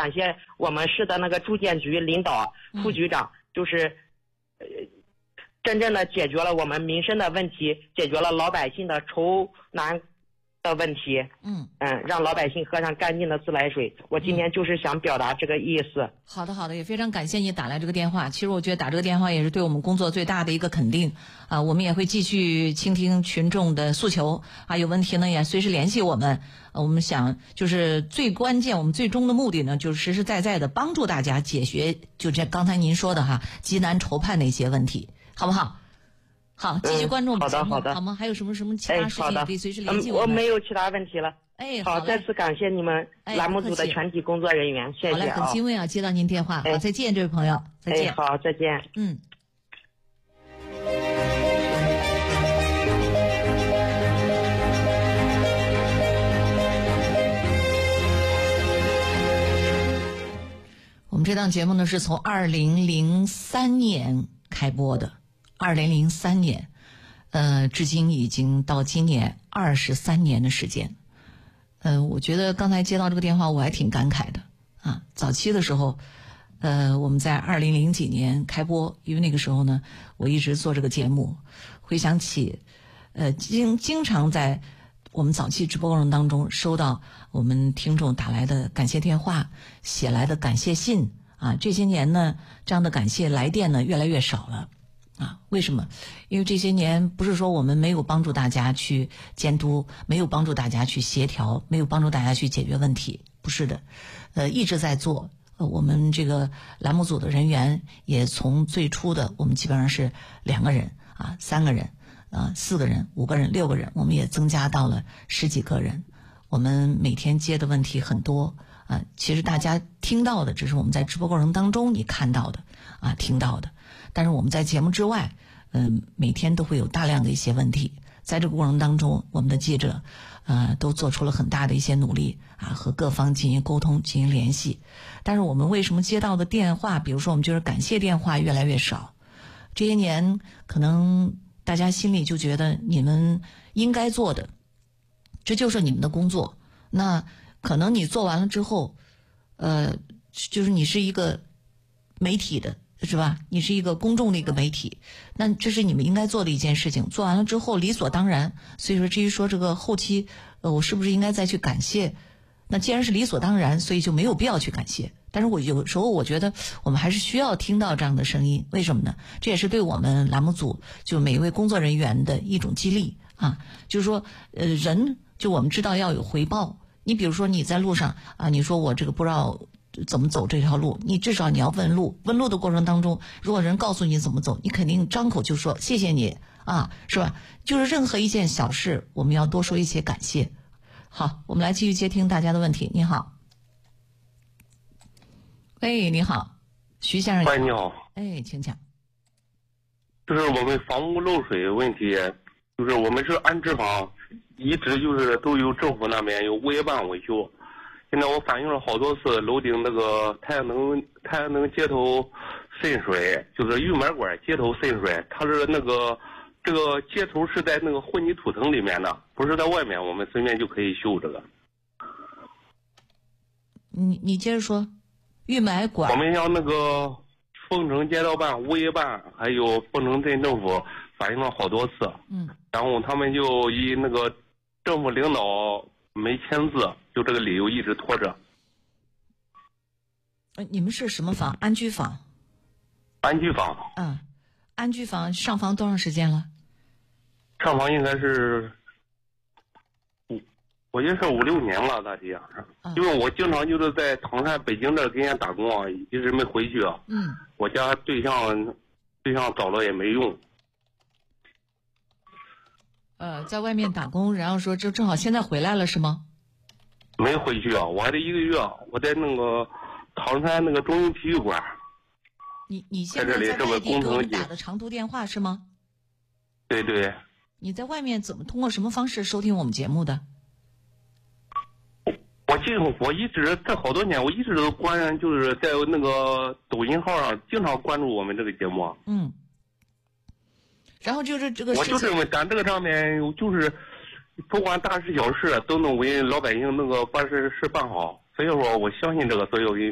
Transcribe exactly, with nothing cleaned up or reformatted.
感谢我们市的那个住建局领导、副局长，就是呃真正的解决了我们民生的问题，解决了老百姓的愁难的问题。 嗯嗯，让老百姓喝上干净的自来水。我今天就是想表达这个意思。 嗯、好的好的，也非常感谢你打来这个电话。其实我觉得打这个电话也是对我们工作最大的一个肯定啊。我们也会继续倾听群众的诉求啊，有问题呢也随时联系我们。呃、我们想就是最关键，我们最终的目的呢，就是实实在在的帮助大家解决，就这刚才您说的哈，急难愁盼的一些问题，好不好？好，继续关注我们节目、嗯、好的好的，好吗？还有什么什么其他事情也可以随时联系我们、 嗯、我没有其他问题了。 哎， 好，再次感谢你们栏目组的全体工作人员，谢谢。 好嘞，很欣慰啊，接到您电话。好，再见，这位朋友，再见。 哎，好，再见。 嗯。我们这档节目呢是从二零零三年开播的，二零零三年，呃，至今已经到今年二十三年的时间。呃，我觉得刚才接到这个电话，我还挺感慨的啊。早期的时候，呃，我们在二零零几年开播，因为那个时候呢，我一直做这个节目，回想起，呃，经经常在我们早期直播过程当中收到我们听众打来的感谢电话，写来的感谢信啊。这些年呢，这样的感谢来电呢越来越少了。啊，为什么？因为这些年不是说我们没有帮助大家去监督，没有帮助大家去协调，没有帮助大家去解决问题，不是的，呃，一直在做。呃，我们这个栏目组的人员也从最初的我们基本上是两个人啊，三个人啊，四个人、五个人、六个人，我们也增加到了十几个人。我们每天接的问题很多啊，其实大家听到的只是我们在直播过程当中你看到的啊，听到的。但是我们在节目之外，嗯、呃，每天都会有大量的一些问题，在这个过程当中，我们的记者，呃，都做出了很大的一些努力啊，和各方进行沟通、进行联系。但是我们为什么接到的电话，比如说我们就是感谢电话越来越少？这些年，可能大家心里就觉得你们应该做的，这就是你们的工作。那可能你做完了之后，呃，就是你是一个媒体的。是吧？你是一个公众的一个媒体，那这是你们应该做的一件事情。做完了之后理所当然。所以说，至于说这个后期，呃，我是不是应该再去感谢？那既然是理所当然，所以就没有必要去感谢。但是我有时候我觉得我们还是需要听到这样的声音。为什么呢？这也是对我们栏目组就每一位工作人员的一种激励啊。就是说，呃，人就我们知道要有回报。你比如说你在路上啊，你说我这个不知道怎么走这条路，你至少你要问路。问路的过程当中，如果人告诉你怎么走，你肯定张口就说谢谢你啊，是吧？就是任何一件小事，我们要多说一些感谢。好，我们来继续接听大家的问题。你好，喂，你好，徐先生。 喂，你好。 哎，请讲。 就是我们房屋漏水问题，就是我们是安置房，一直就是都由政府那边有物业办维修。现在我反映了好多次，楼顶那个太阳能太阳能接头渗水，就是预埋管接头渗水，它是那个这个接头是在那个混凝土层里面的，不是在外面，我们随便就可以修这个。 你你接着说，预埋管。 我们向那个凤城街道办、物业办还有凤城镇政府反映了好多次， 嗯， 然后他们就以那个政府领导没签字，就这个理由一直拖着。 呃，你们是什么房？安居房？ 安居房。 嗯，安居房上房多长时间了？ 上房应该是五，我觉得是五六年了，大体上是。嗯、因为我经常就是在唐山、北京这给人家打工啊，一直没回去啊。 嗯。 我家对象，对象找了也没用。 呃，在外面打工，然后说这正好现在回来了是吗？ 没回去啊，我还得一个月，我在那个唐山那个中央体育馆。 你你现在在外地给我们打的长途电话是吗？ 对对。 你在外面怎么通过什么方式收听我们节目的？ 我记我一直这好多年，我一直都关，就是在那个抖音号上经常关注我们这个节目。 嗯。然后就是这个事情， 我就认为咱这个上面就是不管大事小事都能为老百姓那个把事事办好，所以说我相信这个，所以我给